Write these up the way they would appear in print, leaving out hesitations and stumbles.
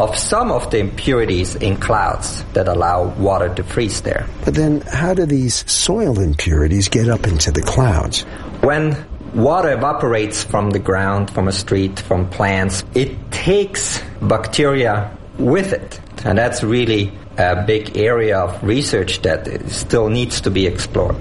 of some of the impurities in clouds that allow water to freeze there. But then how do these soil impurities get up into the clouds? When water evaporates from the ground, from a street, from plants, it takes bacteria with it. And that's really a big area of research that still needs to be explored.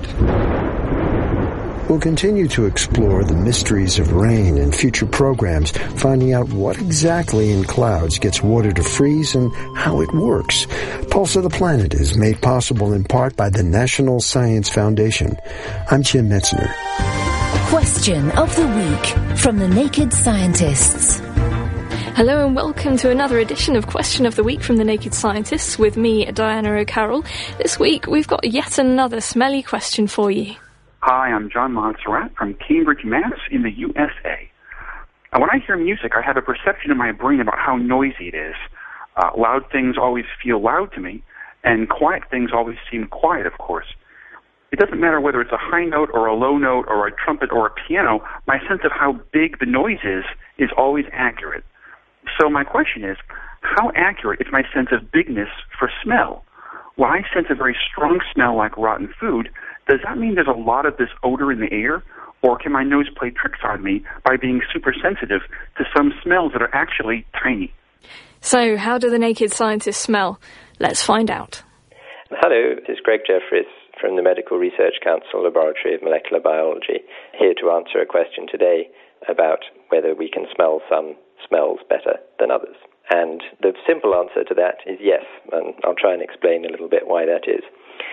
We'll continue to explore the mysteries of rain in future programs, finding out what exactly in clouds gets water to freeze and how it works. Pulse of the Planet is made possible in part by the National Science Foundation. I'm Jim Metzner. Question of the Week from the Naked Scientists. Hello and welcome to another edition of Question of the Week from the Naked Scientists with me, Diana O'Carroll. This week we've got yet another smelly question for you. Hi, I'm John Montserrat from Cambridge, Mass. in the USA. When I hear music, I have a perception in my brain about how noisy it is. Loud things always feel loud to me, and quiet things always seem quiet, of course. It doesn't matter whether it's a high note or a low note or a trumpet or a piano, my sense of how big the noise is always accurate. So my question is, how accurate is my sense of bigness for smell? When I sense a very strong smell like rotten food, does that mean there's a lot of this odor in the air? Or can my nose play tricks on me by being super sensitive to some smells that are actually tiny? So, how do the Naked Scientists smell? Let's find out. Hello, this is Greg Jeffries from the Medical Research Council Laboratory of Molecular Biology, here to answer a question today about whether we can smell some smells better than others. And the simple answer to that is yes, and I'll try and explain a little bit why that is.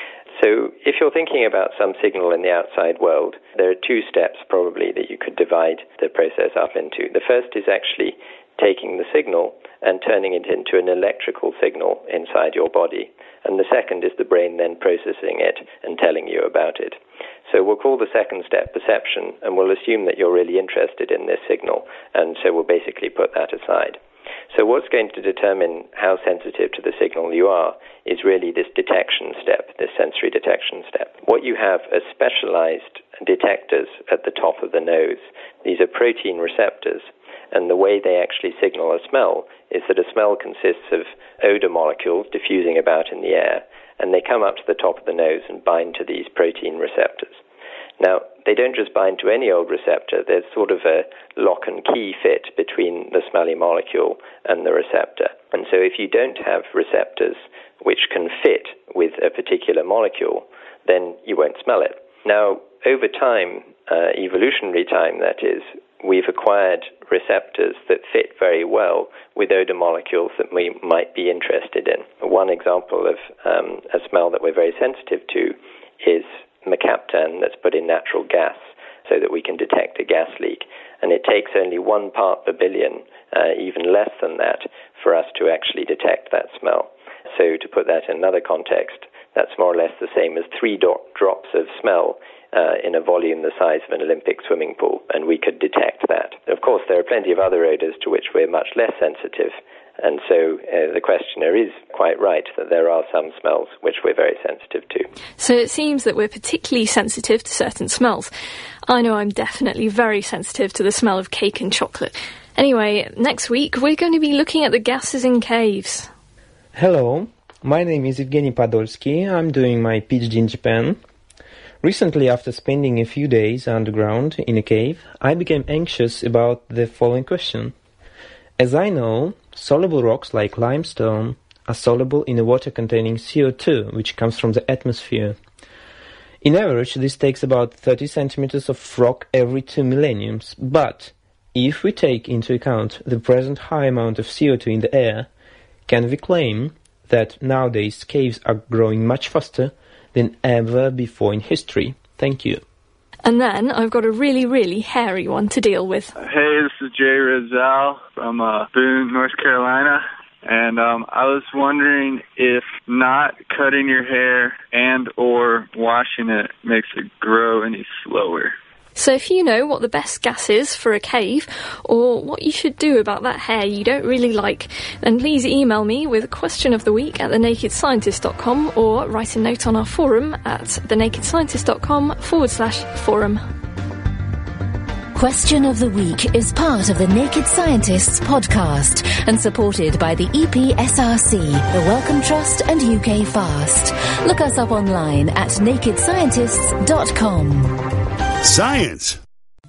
So if you're thinking about some signal in the outside world, there are two steps probably that you could divide the process up into. The first is actually taking the signal and turning it into an electrical signal inside your body. And the second is the brain then processing it and telling you about it. So we'll call the second step perception, and we'll assume that you're really interested in this signal, and so we'll basically put that aside. So what's going to determine how sensitive to the signal you are is really this detection step, this sensory detection step. What you have are specialized detectors at the top of the nose. These are protein receptors, and the way they actually signal a smell is that a smell consists of odor molecules diffusing about in the air, and they come up to the top of the nose and bind to these protein receptors. Now, they don't just bind to any old receptor. There's sort of a lock and key fit between the smelly molecule and the receptor. And so if you don't have receptors which can fit with a particular molecule, then you won't smell it. Now, over time, evolutionary time that is, we've acquired receptors that fit very well with odor molecules that we might be interested in. One example of a smell that we're very sensitive to is mercaptan that's put in natural gas so that we can detect a gas leak. And it takes only 1 part per billion, even less than that, for us to actually detect that smell. So to put that in another context, that's more or less the same as 3 drops of smell in a volume the size of an Olympic swimming pool, and we could detect that. Of course, there are plenty of other odors to which we're much less sensitive, and so the questioner is quite right that there are some smells which we're very sensitive to. So it seems that we're particularly sensitive to certain smells. I know I'm definitely very sensitive to the smell of cake and chocolate. Anyway, next week we're going to be looking at the gases in caves. Hello, my name is Evgeny Podolsky. I'm doing my PhD in Japan. Recently, after spending a few days underground in a cave, I became anxious about the following question. As I know, soluble rocks like limestone are soluble in a water containing CO2, which comes from the atmosphere. In average, this takes about 30 centimeters of rock every 2 millenniums, but if we take into account the present high amount of CO2 in the air, can we claim that nowadays caves are growing much faster than ever before in history? Thank you. And then I've got a really, really hairy one to deal with. Hey, this is Jay Rizal from Boone, North Carolina. And I was wondering if not cutting your hair and or washing it makes it grow any slower. So if you know what the best gas is for a cave, or what you should do about that hair you don't really like, then please email me with a question of the week at thenakedscientist.com, or write a note on our forum at thenakedscientist.com/forum. Question of the Week is part of the Naked Scientists podcast and supported by the EPSRC, the Wellcome Trust and UK Fast. Look us up online at nakedscientists.com. Science.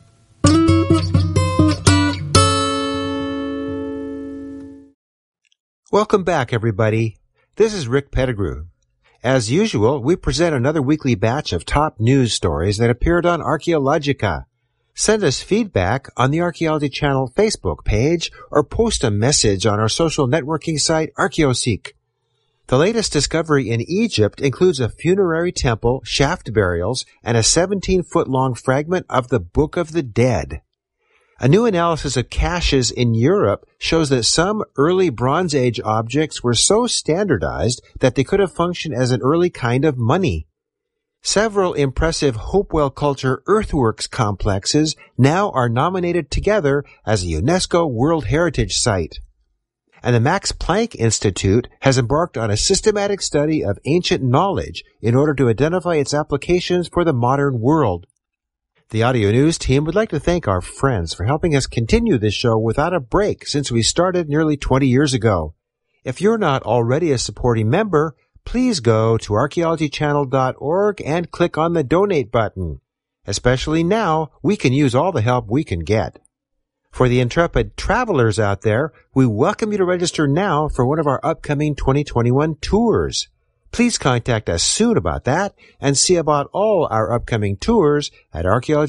Welcome back, everybody. This is Rick Pettigrew. As usual, we present another weekly batch of top news stories that appeared on Archaeologica. Send us feedback on the Archaeology Channel Facebook page or post a message on our social networking site, Archaeoseek. The latest discovery in Egypt includes a funerary temple, shaft burials, and a 17-foot-long fragment of the Book of the Dead. A new analysis of caches in Europe shows that some early Bronze Age objects were so standardized that they could have functioned as an early kind of money. Several impressive Hopewell Culture earthworks complexes now are nominated together as a UNESCO World Heritage Site. And the Max Planck Institute has embarked on a systematic study of ancient knowledge in order to identify its applications for the modern world. The Audio News team would like to thank our friends for helping us continue this show without a break since we started nearly 20 years ago. If you're not already a supporting member, please go to archaeologychannel.org and click on the donate button. Especially now, we can use all the help we can get. For the intrepid travelers out there, we welcome you to register now for one of our upcoming 2021 tours. Please contact us soon about that and see about all our upcoming tours at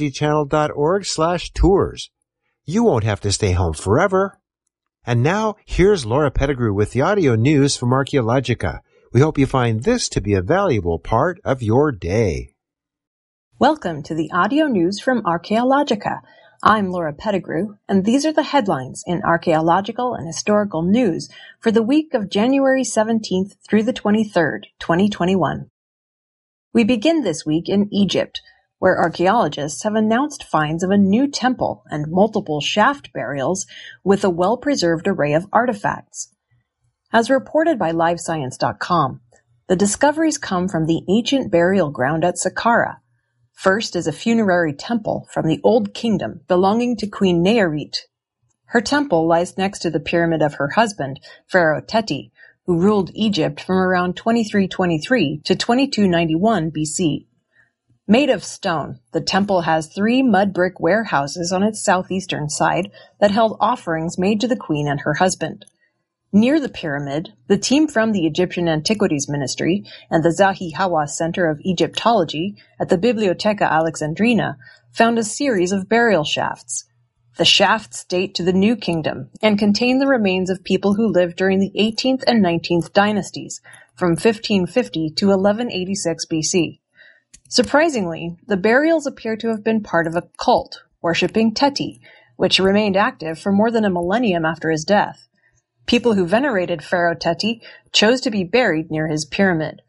archaeologychannel.org/tours. You won't have to stay home forever. And now, here's Laura Pettigrew with the audio news from Archaeologica. We hope you find this to be a valuable part of your day. Welcome to the audio news from Archaeologica. I'm Laura Pettigrew, and these are the headlines in archaeological and historical news for the week of January 17th through the 23rd, 2021. We begin this week in Egypt, where archaeologists have announced finds of a new temple and multiple shaft burials with a well-preserved array of artifacts. As reported by LiveScience.com, the discoveries come from the ancient burial ground at Saqqara. First is a funerary temple from the Old Kingdom belonging to Queen Nearit. Her temple lies next to the pyramid of her husband, Pharaoh Teti, who ruled Egypt from around 2323 to 2291 BC. Made of stone, the temple has 3 mud brick warehouses on its southeastern side that held offerings made to the queen and her husband. Near the pyramid, the team from the Egyptian Antiquities Ministry and the Zahi Hawass Center of Egyptology at the Bibliotheca Alexandrina found a series of burial shafts. The shafts date to the New Kingdom and contain the remains of people who lived during the 18th and 19th dynasties, from 1550 to 1186 BC. Surprisingly, the burials appear to have been part of a cult worshipping Teti, which remained active for more than a millennium after his death. People who venerated Pharaoh Teti chose to be buried near his pyramid.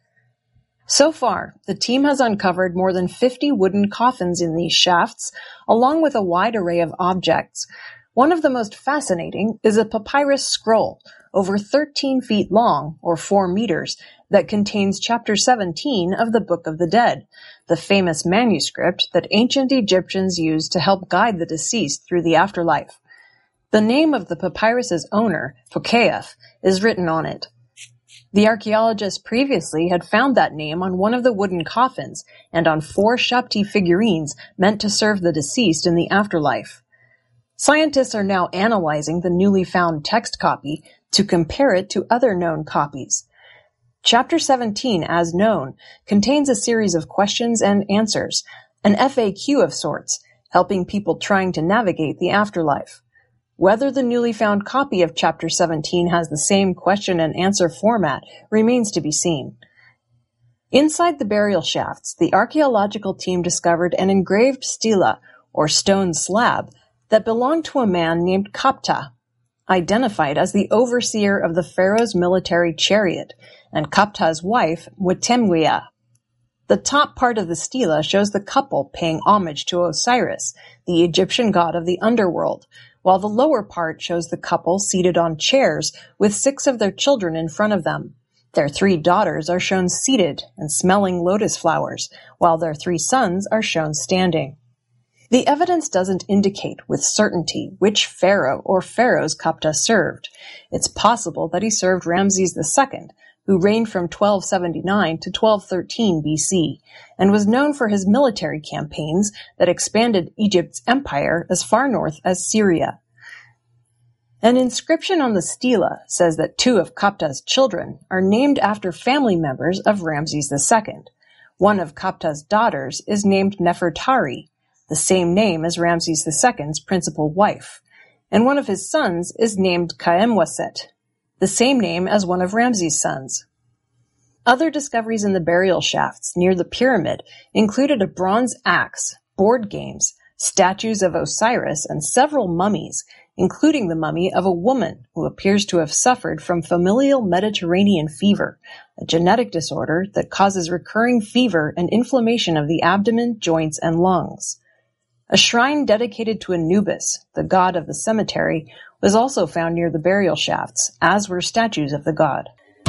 So far, the team has uncovered more than 50 wooden coffins in these shafts, along with a wide array of objects. One of the most fascinating is a papyrus scroll, over 13 feet long, or 4 meters, that contains chapter 17 of the Book of the Dead, the famous manuscript that ancient Egyptians used to help guide the deceased through the afterlife. The name of the papyrus's owner, Phocaeus, is written on it. The archaeologists previously had found that name on one of the wooden coffins and on 4 Shabti figurines meant to serve the deceased in the afterlife. Scientists are now analyzing the newly found text copy to compare it to other known copies. Chapter 17, as known, contains a series of questions and answers, an FAQ of sorts, helping people trying to navigate the afterlife. Whether the newly found copy of Chapter 17 has the same question and answer format remains to be seen. Inside the burial shafts, the archaeological team discovered an engraved stela, or stone slab, that belonged to a man named Kapta, identified as the overseer of the pharaoh's military chariot, and Kapta's wife, Mutemwia. The top part of the stela shows the couple paying homage to Osiris, the Egyptian god of the underworld, while the lower part shows the couple seated on chairs with 6 of their children in front of them. Their 3 daughters are shown seated and smelling lotus flowers, while their 3 sons are shown standing. The evidence doesn't indicate with certainty which pharaoh or pharaohs Kapta served. It's possible that he served Ramses II, who reigned from 1279 to 1213 BC, and was known for his military campaigns that expanded Egypt's empire as far north as Syria. An inscription on the stela says that 2 of Kapta's children are named after family members of Ramses II. One of Kapta's daughters is named Nefertari, the same name as Ramses II's principal wife, and one of his sons is named Khaemwaset, the same name as one of Ramses' sons. Other discoveries in the burial shafts near the pyramid included a bronze axe, board games, statues of Osiris, and several mummies, including the mummy of a woman who appears to have suffered from familial Mediterranean fever, a genetic disorder that causes recurring fever and inflammation of the abdomen, joints, and lungs. A shrine dedicated to Anubis, the god of the cemetery, was also found near the burial shafts, as were statues of the god.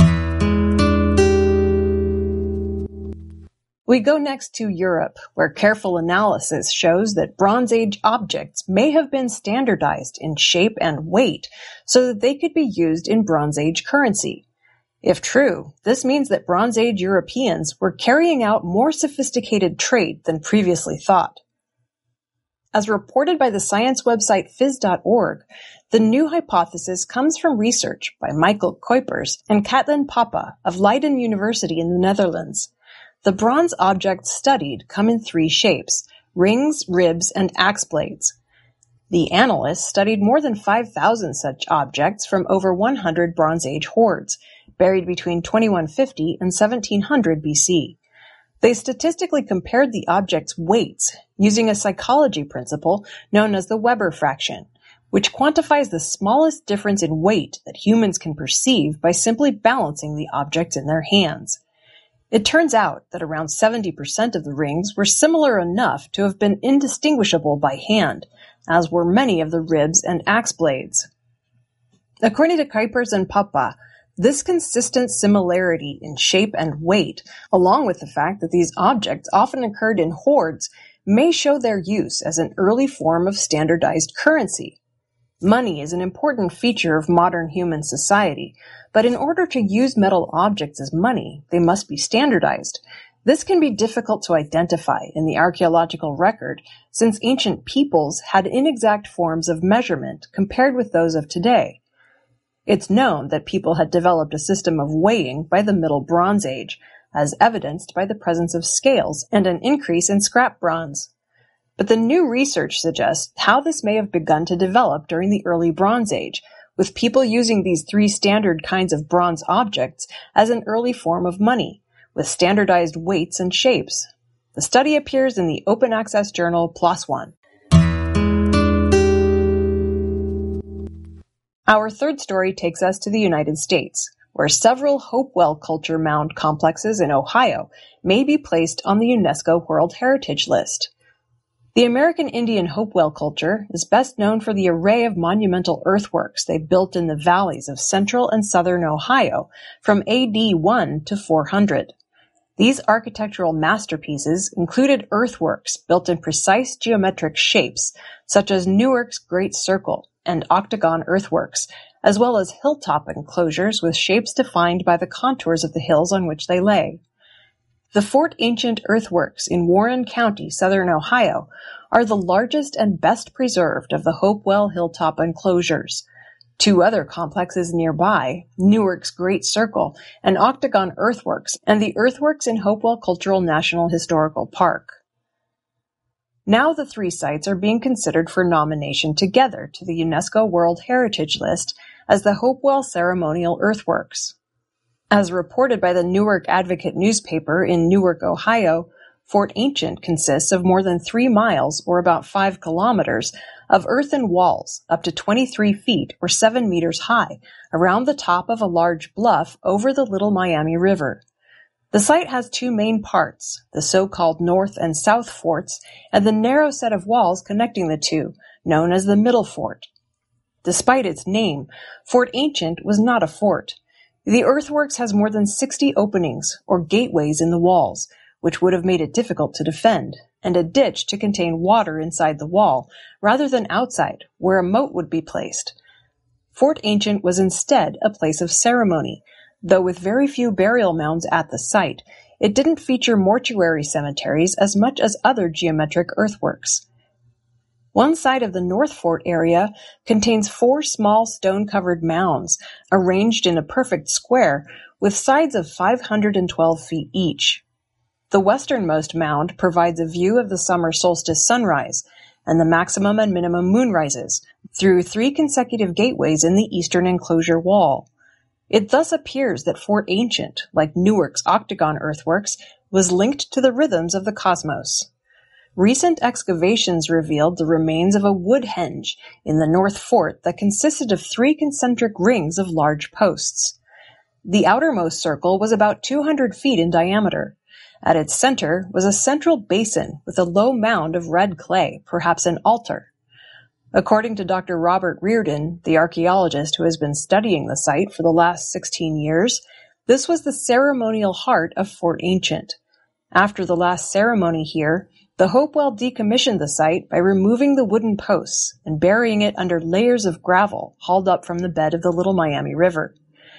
We go next to Europe, where careful analysis shows that Bronze Age objects may have been standardized in shape and weight so that they could be used in Bronze Age currency. If true, this means that Bronze Age Europeans were carrying out more sophisticated trade than previously thought. As reported by the science website phys.org, the new hypothesis comes from research by Michael Kuipers and Katlin Papa of Leiden University in the Netherlands. The bronze objects studied come in 3 shapes: rings, ribs, and axe blades. The analysts studied more than 5,000 such objects from over 100 Bronze Age hoards, buried between 2150 and 1700 BC. They statistically compared the objects' weights using a psychology principle known as the Weber fraction, which quantifies the smallest difference in weight that humans can perceive by simply balancing the objects in their hands. It turns out that around 70% of the rings were similar enough to have been indistinguishable by hand, as were many of the ribs and axe blades. According to Kuipers and Papa, this consistent similarity in shape and weight, along with the fact that these objects often occurred in hoards, may show their use as an early form of standardized currency. Money is an important feature of modern human society, but in order to use metal objects as money, they must be standardized. This can be difficult to identify in the archaeological record, since ancient peoples had inexact forms of measurement compared with those of today. It's known that people had developed a system of weighing by the Middle Bronze Age, as evidenced by the presence of scales and an increase in scrap bronze. But the new research suggests how this may have begun to develop during the early Bronze Age, with people using these 3 standard kinds of bronze objects as an early form of money, with standardized weights and shapes. The study appears in the open access journal PLOS ONE. Our third story takes us to the United States, where several Hopewell culture mound complexes in Ohio may be placed on the UNESCO World Heritage List. The American Indian Hopewell culture is best known for the array of monumental earthworks they built in the valleys of central and southern Ohio from AD 1 to 400. These architectural masterpieces included earthworks built in precise geometric shapes, such as Newark's Great Circle and octagon earthworks, as well as hilltop enclosures with shapes defined by the contours of the hills on which they lay. The Fort Ancient earthworks in Warren County, southern Ohio, are the largest and best preserved of the Hopewell hilltop enclosures. 2 other complexes nearby, Newark's Great Circle and Octagon Earthworks, and the earthworks in Hopewell Cultural National Historical Park. Now the 3 sites are being considered for nomination together to the UNESCO World Heritage List as the Hopewell Ceremonial Earthworks. As reported by the Newark Advocate newspaper in Newark, Ohio, Fort Ancient consists of more than 3 miles, or about 5 kilometers, of earthen walls up to 23 feet or 7 meters high around the top of a large bluff over the Little Miami River. The site has 2 main parts, the so-called North and South Forts, and the narrow set of walls connecting the 2, known as the Middle Fort. Despite its name, Fort Ancient was not a fort. The earthworks has more than 60 openings, or gateways in the walls, which would have made it difficult to defend. and a ditch to contain water inside the wall, rather than outside, where a moat would be placed. Fort Ancient was instead a place of ceremony, though with very few burial mounds at the site. It didn't feature mortuary cemeteries as much as other geometric earthworks. One side of the North Fort area contains 4 small stone-covered mounds, arranged in a perfect square, with sides of 512 feet each. The westernmost mound provides a view of the summer solstice sunrise and the maximum and minimum moonrises through 3 consecutive gateways in the eastern enclosure wall. It thus appears that Fort Ancient, like Newark's octagon earthworks, was linked to the rhythms of the cosmos. Recent excavations revealed the remains of a wood henge in the North Fort that consisted of 3 concentric rings of large posts. The outermost circle was about 200 feet in diameter. At its center was a central basin with a low mound of red clay, perhaps an altar. According to Dr. Robert Reardon, the archaeologist who has been studying the site for the last 16 years, this was the ceremonial heart of Fort Ancient. After the last ceremony here, the Hopewell decommissioned the site by removing the wooden posts and burying it under layers of gravel hauled up from the bed of the Little Miami River.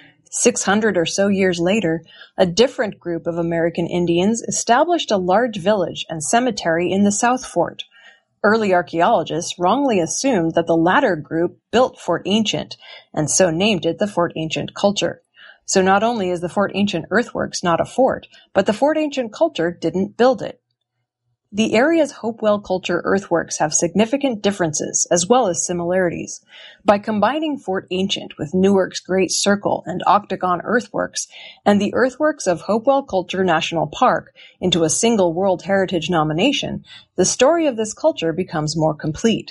600 or so years later, a different group of American Indians established a large village and cemetery in the South Fort. Early archaeologists wrongly assumed that the latter group built Fort Ancient, and so named it the Fort Ancient culture. So not only is the Fort Ancient earthworks not a fort, but the Fort Ancient culture didn't build it. The area's Hopewell culture earthworks have significant differences as well as similarities. By combining Fort Ancient with Newark's Great Circle and Octagon earthworks and the earthworks of Hopewell Culture National Park into a single World Heritage nomination, the story of this culture becomes more complete.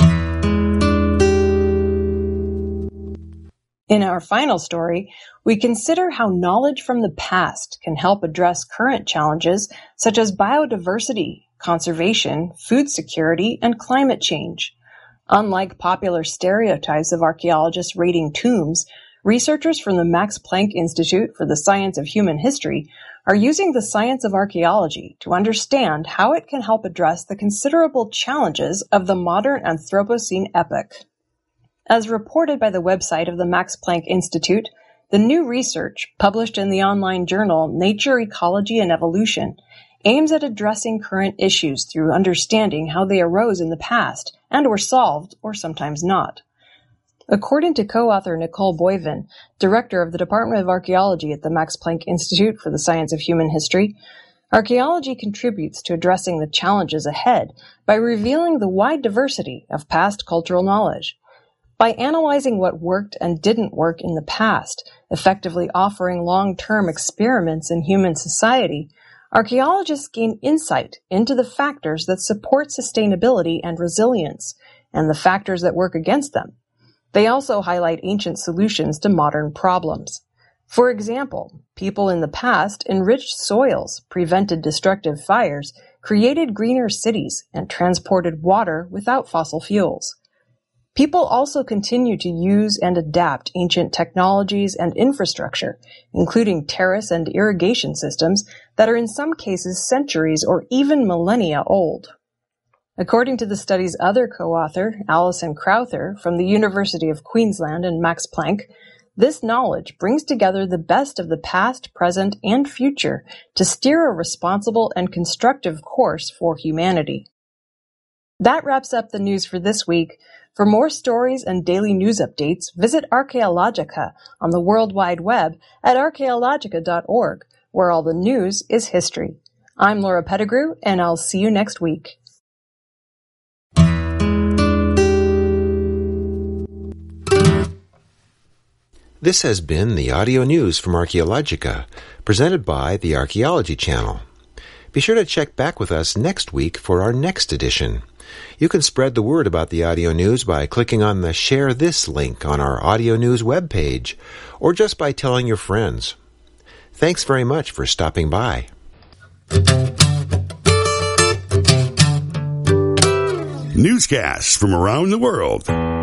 In our final story, we consider how knowledge from the past can help address current challenges such as biodiversity, conservation, food security, and climate change. Unlike popular stereotypes of archaeologists raiding tombs, researchers from the Max Planck Institute for the Science of Human History are using the science of archaeology to understand how it can help address the considerable challenges of the modern Anthropocene epoch. As reported by the website of the Max Planck Institute, the new research, published in the online journal Nature, Ecology, and Evolution, aims at addressing current issues through understanding how they arose in the past and were solved, or sometimes not. According to co-author Nicole Boivin, director of the Department of Archaeology at the Max Planck Institute for the Science of Human History, archaeology contributes to addressing the challenges ahead by revealing the wide diversity of past cultural knowledge. By analyzing what worked and didn't work in the past, effectively offering long-term experiments in human society, archaeologists gain insight into the factors that support sustainability and resilience, and the factors that work against them. They also highlight ancient solutions to modern problems. For example, people in the past enriched soils, prevented destructive fires, created greener cities, and transported water without fossil fuels. People also continue to use and adapt ancient technologies and infrastructure, including terrace and irrigation systems that are in some cases centuries or even millennia old. According to the study's other co-author, Alison Crowther, from the University of Queensland and Max Planck, this knowledge brings together the best of the past, present, and future to steer a responsible and constructive course for humanity. That wraps up the news for this week. For more stories and daily news updates, visit Archaeologica on the World Wide Web at archaeologica.org, where all the news is history. I'm Laura Pettigrew, and I'll see you next week. This has been the audio news from Archaeologica, presented by the Archaeology Channel. Be sure to check back with us next week for our next edition. You can spread the word about the audio news by clicking on the Share This link on our audio news webpage, or just by telling your friends. Thanks very much for stopping by. Newscasts from around the world.